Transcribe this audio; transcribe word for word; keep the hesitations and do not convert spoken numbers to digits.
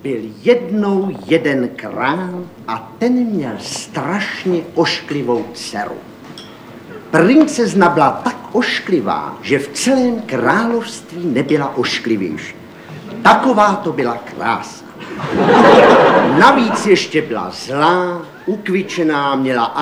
Byl jednou jeden král a ten měl strašně ošklivou dceru. Princezna byla tak ošklivá, že v celém království nebyla ošklivější. Taková to byla krása. Navíc ještě byla zlá, ukvičená, měla